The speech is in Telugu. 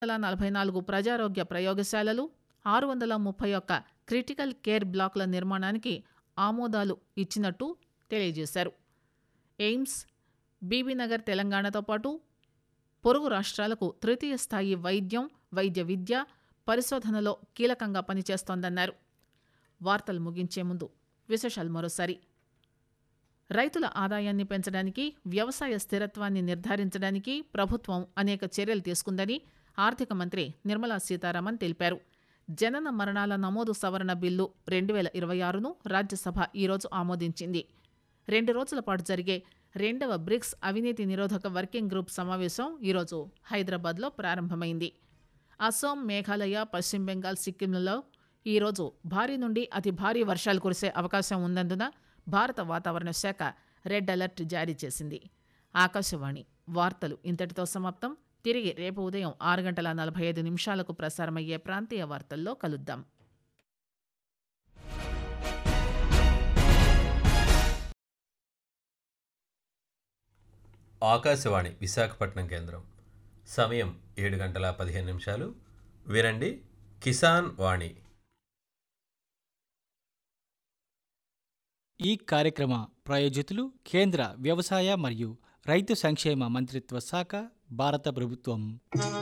44 ప్రజారోగ్య ప్రయోగశాలలు, 631 క్రిటికల్ కేర్ బ్లాకుల నిర్మాణానికి ఆమోదాలు ఇచ్చినట్టు తెలియజేశారు. ఎయిమ్స్, బీబీనగర్ తెలంగాణతో పాటు పొరుగు రాష్ట్రాలకు తృతీయ స్థాయి వైద్యం, వైద్య విద్య, పరిశోధనలో కీలకంగా పనిచేస్తోందన్నారు. వార్తలు ముగించే ముందు విశేషాలు మరోసారి. రైతుల ఆదాయాన్ని పెంచడానికి, వ్యవసాయ స్థిరత్వాన్ని నిర్ధారించడానికి ప్రభుత్వం అనేక చర్యలు తీసుకుందని ఆర్థిక మంత్రి నిర్మలా సీతారామన్ తెలిపారు. జనన మరణాల నమోదు సవరణ బిల్లు 2026ను రాజ్యసభ ఈరోజు ఆమోదించింది. 2 రోజుల పాటు జరిగే 2వ బ్రిక్స్ అవినీతి నిరోధక వర్కింగ్ గ్రూప్ సమావేశం ఈరోజు హైదరాబాద్లో ప్రారంభమైంది. అస్సాం, మేఘాలయ, పశ్చిమ బెంగాల్, సిక్కింలలో ఈరోజు భారీ నుండి అతి భారీ వర్షాలు కురిసే అవకాశం ఉన్నందున భారత వాతావరణ శాఖ రెడ్ అలర్ట్ జారీ చేసింది. ఆకాశవాణి వార్తలు ఇంతటితో సమాప్తం. తిరిగి రేపు ఉదయం 6:45 ప్రసారమయ్యే ప్రాంతీయ వార్తల్లో కలుద్దాం. ఆకాశవాణి విశాఖపట్నం కేంద్రం. సమయం 7:15. వినండి కిసాన్ వాణి. ఈ కార్యక్రమ ప్రాయోజితులు కేంద్ర వ్యవసాయ మరియు రైతు సంక్షేమ మంత్రిత్వ శాఖ, భారత ప్రభుత్వం.